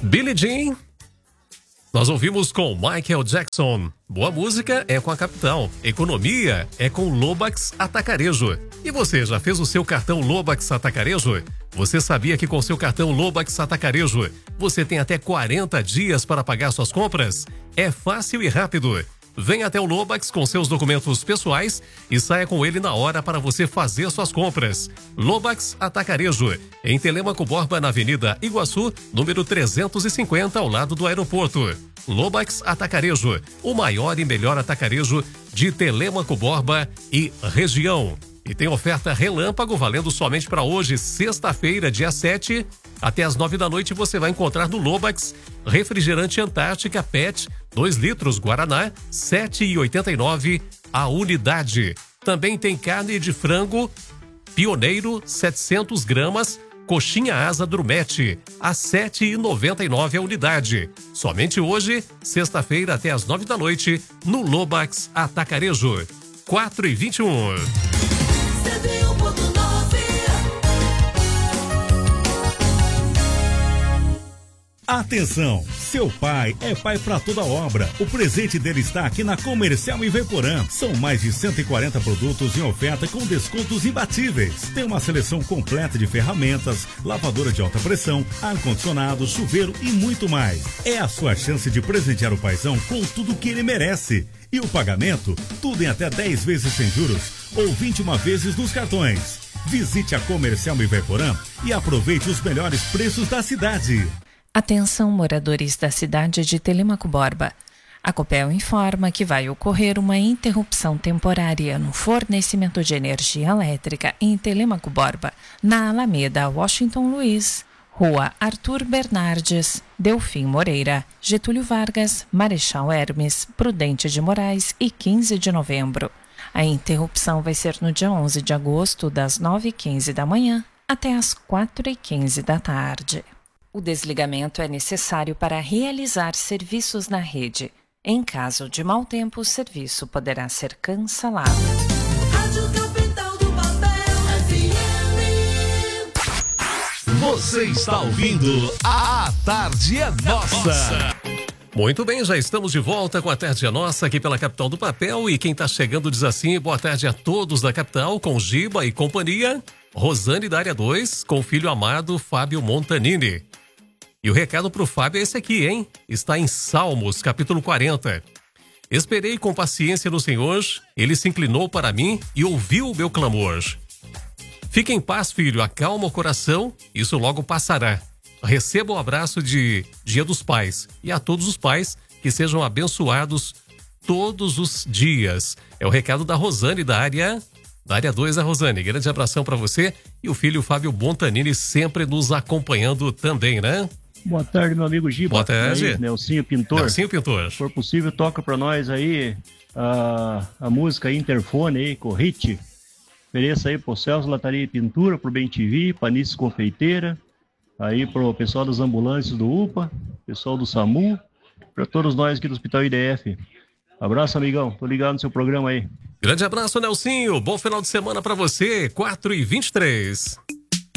Billie Jean, nós ouvimos com Michael Jackson. Boa música é com a Capital. Economia é com Lobax Atacarejo. E você já fez o seu cartão Lobax Atacarejo? Você sabia que com seu cartão Lobax Atacarejo você tem até 40 dias para pagar suas compras? É fácil e rápido. Venha até o Lobax com seus documentos pessoais e saia com ele na hora para você fazer suas compras. Lobax Atacarejo, em Telêmaco Borba, na Avenida Iguaçu, número 350, ao lado do aeroporto. Lobax Atacarejo, o maior e melhor atacarejo de Telêmaco Borba e região. E tem oferta relâmpago valendo somente para hoje, sexta-feira, dia 7, até as 9 da noite você vai encontrar no Lobax refrigerante Antártica PET 2 litros Guaraná, 7,89 a unidade. Também tem carne de frango Pioneiro 700 gramas, coxinha asa Drumete a 7,99 a unidade. Somente hoje, sexta-feira, até as 9 da noite, no Lobax Atacarejo. 4,21. Atenção, seu pai é pai para toda obra. O presente dele está aqui na Comercial Ivaiporã. São mais de 140 produtos em oferta com descontos imbatíveis. Tem uma seleção completa de ferramentas, lavadora de alta pressão, ar-condicionado, chuveiro e muito mais. É a sua chance de presentear o paizão com tudo que ele merece. E o pagamento? Tudo em até 10 vezes sem juros ou 21 vezes nos cartões. Visite a Comercial Ivaiporã e aproveite os melhores preços da cidade. Atenção, moradores da cidade de Telêmaco Borba. A Copel informa que vai ocorrer uma interrupção temporária no fornecimento de energia elétrica em Telêmaco Borba, na Alameda Washington Luiz, Rua Arthur Bernardes, Delfim Moreira, Getúlio Vargas, Marechal Hermes, Prudente de Moraes e 15 de novembro. A interrupção vai ser no dia 11 de agosto, das 9h15 da manhã até as 4h15 da tarde. O desligamento é necessário para realizar serviços na rede. Em caso de mau tempo, o serviço poderá ser cancelado. Rádio Capital do Papel FM. Você está ouvindo A Tarde é Nossa. Muito bem, já estamos de volta com a Tarde é Nossa aqui pela Capital do Papel. E quem está chegando diz assim: boa tarde a todos da capital, com Giba e companhia. Rosane da área 2, com o filho amado Fábio Montanini. E o recado pro Fábio é esse aqui, hein? Está em Salmos, capítulo 40. Esperei com paciência no Senhor, ele se inclinou para mim e ouviu o meu clamor. Fique em paz, filho, acalma o coração, isso logo passará. Receba o abraço de Dia dos Pais. E a todos os pais que sejam abençoados todos os dias. É o recado da Rosane, da área 2, a Rosane. Grande abração para você e o filho Fábio Montanini sempre nos acompanhando também, né? Boa tarde, meu amigo Giba. Boa tarde. Aí, Nelsinho Pintor. Nelsinho Pintor. Se for possível, toca pra nós aí a música Interfone aí, com o Hit. Ofereça aí pro Celso Lataria e Pintura, pro Bem TV, Panices Confeiteira, aí pro pessoal das ambulâncias do UPA, pessoal do SAMU, pra todos nós aqui do Hospital IDF. Abraço, amigão. Tô ligado no seu programa aí. Grande abraço, Nelsinho. Bom final de semana pra você. 4h23.